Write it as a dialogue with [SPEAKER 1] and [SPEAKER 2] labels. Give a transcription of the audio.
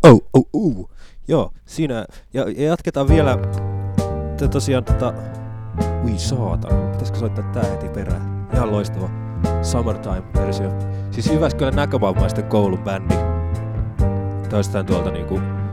[SPEAKER 1] Joo, siinä. Ja jatketaan vielä. Tosiaan ui saatana, pitäisikö soittaa tää heti perään? Ihan loistava Summertime-versio. Siis Jyväskylän näkövammaisten koulun bändi. Toistaan tuolta niinku